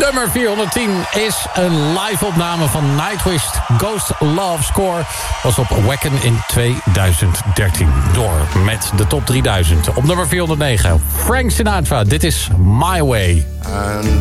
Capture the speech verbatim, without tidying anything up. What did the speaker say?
Nummer vierhonderdtien is een live-opname van Nightwish. Ghost Love Score was op Wacken in tweeduizend dertien. Door met de top drieduizend. Op nummer vierhonderdnegen, Frank Sinatra. Dit is My Way. And